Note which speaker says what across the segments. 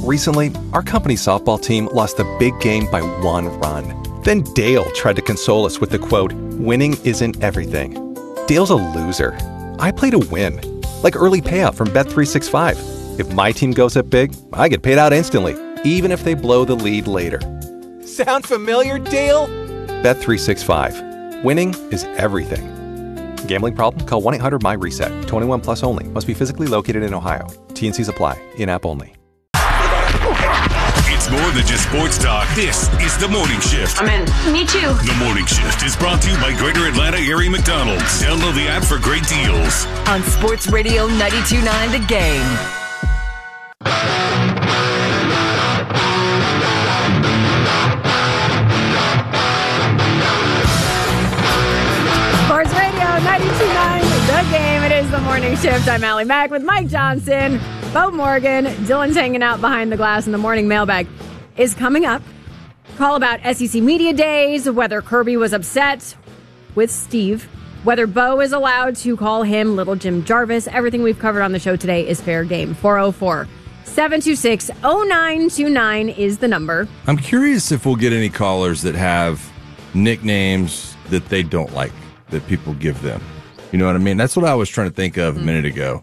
Speaker 1: Recently, our company softball team lost a big game by 1 run. Then Dale tried to console us with the quote, "Winning isn't everything." Dale's a loser. I play to win. Like early payout from Bet365. If my team goes up big, I get paid out instantly, even if they blow the lead later. Sound familiar, Dale? Bet365. Winning is everything. Gambling problem? Call 1-800-MY-RESET. 21 plus only. Must be physically located in Ohio. T&Cs apply. In-app only.
Speaker 2: It's more than just sports talk. This is The Morning Shift.
Speaker 3: I'm in. Me too.
Speaker 2: The Morning Shift is brought to you by Greater Atlanta Area McDonald's. Download the app for great deals.
Speaker 4: On Sports Radio 92.9 The Game.
Speaker 5: Sports Radio 92.9 The Game. It is The Morning Shift. I'm Allie Mack with Mike Johnson, Bo Morgan. Dylan's hanging out behind the glass, and the morning mailbag is coming up. Call about SEC Media Days, whether Kirby was upset with Steve, whether Bo is allowed to call him Little Jim Jarvis. Everything we've covered on the show today is fair game. 404-726-0929 is the number.
Speaker 6: I'm curious if we'll get any callers that have nicknames that they don't like, that people give them. You know what I mean? That's what I was trying to think of a minute ago.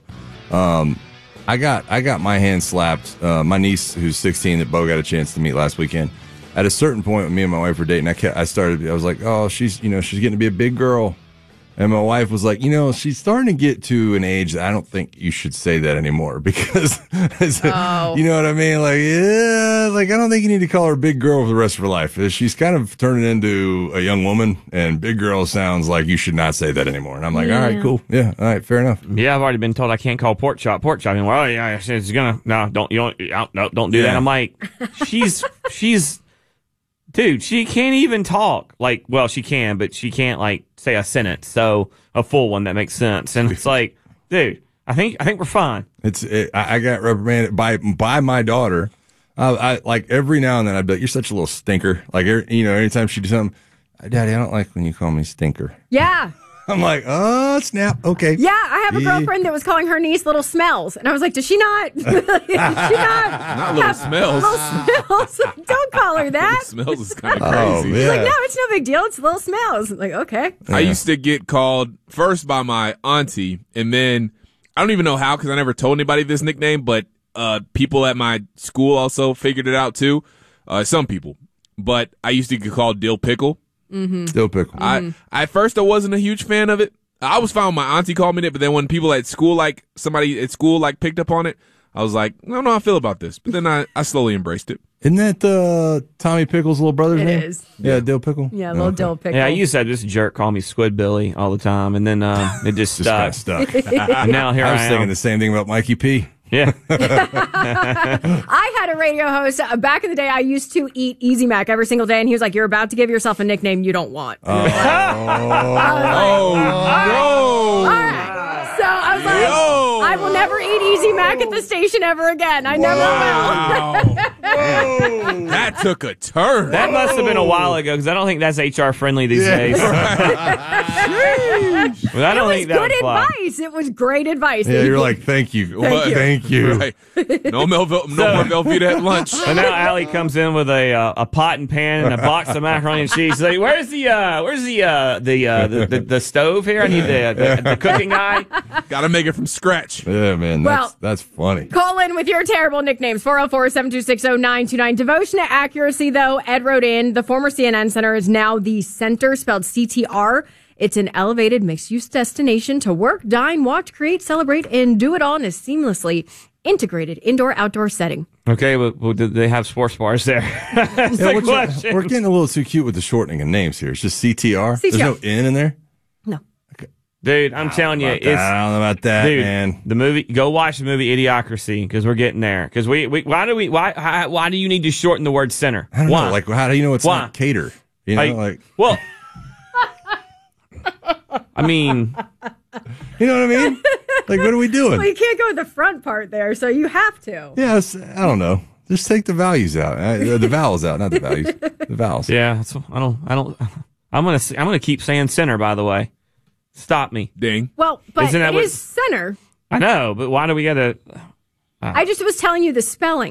Speaker 6: I got my hand slapped. My niece, who's 16, that Bo got a chance to meet last weekend. At a certain point, when me and my wife were dating, I was like, oh, she's getting to be a big girl. And my wife was like, she's starting to get to an age that I don't think you should say that anymore because, you know what I mean? Like, yeah, I don't think you need to call her a big girl for the rest of her life. She's kind of turning into a young woman, and big girl sounds like you should not say that anymore. And I'm like, all right, cool. Yeah, all right, fair enough.
Speaker 7: Yeah, I've already been told I can't call pork chop. And well, yeah, it's gonna, don't do that. I'm like, she's, dude, she can't even talk. Like, well, she can, but she can't say a sentence, so a full one that makes sense. And it's like, dude, I think we're fine.
Speaker 6: I got reprimanded by my daughter. I like every now and then I'd be like, "You're such a little stinker." Like, anytime she do something, "Daddy, I don't like when you call me stinker."
Speaker 5: Yeah.
Speaker 6: I'm like, oh, snap. Okay.
Speaker 5: Yeah, I have a girlfriend that was calling her niece Little Smells. And I was like, does she not? Not
Speaker 8: Little Smells.
Speaker 5: Little Smells. Don't call her that.
Speaker 8: Little Smells is kind of crazy.
Speaker 5: She's like, no, it's no big deal. It's Little Smells. I'm like, okay.
Speaker 8: I used to get called first by my auntie, and then I don't even know how because I never told anybody this nickname, but people at my school also figured it out too. Some people. But I used to get called Dill Pickle.
Speaker 5: Mm-hmm.
Speaker 6: Dill Pickle.
Speaker 8: At first, I wasn't a huge fan of it. I was fine when my auntie called me that, but then when people at school, somebody at school, picked up on it, I was like, I don't know how I feel about this. But then I slowly embraced it.
Speaker 6: Isn't that Tommy Pickle's little brother's name?
Speaker 5: It is.
Speaker 6: Yeah, Dill Pickle.
Speaker 5: Yeah, Little Dill Pickle.
Speaker 7: Yeah, I used to have this jerk call me Squid Billy all the time, and then it just stuck. And now here I am.
Speaker 6: I was thinking the same thing about Mikey P.
Speaker 7: Yeah.
Speaker 5: I had a radio host back in the day. I used to eat Easy Mac every single day, and he was like, "You're about to give yourself a nickname you don't want."
Speaker 8: No.
Speaker 5: All right. So I was like, I will never eat Easy Mac at the station ever again. I never will.
Speaker 8: That took a turn.
Speaker 7: That must have been a while ago because I don't think that's HR friendly these days.
Speaker 5: It was good advice. It was great advice.
Speaker 6: Yeah, you're like, thank you. Thank you.
Speaker 8: Right. No more Velveeta at lunch.
Speaker 7: And now Allie comes in with a pot and pan and a box of macaroni and cheese. She's like, where's the stove here? I need the cooking guy.
Speaker 8: Got to make it from scratch.
Speaker 6: Yeah, man. That's funny.
Speaker 5: Call in with your terrible nicknames. 404-726-0929. Devotion to accuracy, though. Ed wrote in, the former CNN Center is now the Center, spelled CTR. It's an elevated mixed-use destination to work, dine, watch, create, celebrate, and do it all in a seamlessly integrated indoor-outdoor setting.
Speaker 7: Okay, well, do they have sports bars there? That's the question.
Speaker 6: We're getting a little too cute with the shortening of names here. It's just CTR. There's no N in there?
Speaker 5: No.
Speaker 6: Okay.
Speaker 7: Dude, I'm telling you,
Speaker 6: I don't know about that,
Speaker 7: dude,
Speaker 6: man.
Speaker 7: The movie, go watch the movie Idiocracy because we're getting there. Because why do you need to shorten the word center?
Speaker 6: I don't know. Like, how do you know it's not cater? You know,
Speaker 7: well, I mean,
Speaker 6: you know what I mean? Like, what are we doing?
Speaker 5: Well, you can't go with the front part there, so you have to.
Speaker 6: Yes, I don't know. Just take the values out, the vowels out, not the values, the vowels.
Speaker 7: Yeah, I'm gonna keep saying center. By the way, stop me.
Speaker 8: Ding.
Speaker 5: Well, but it is center.
Speaker 7: I know, but why do we gotta?
Speaker 5: I just was telling you the spelling.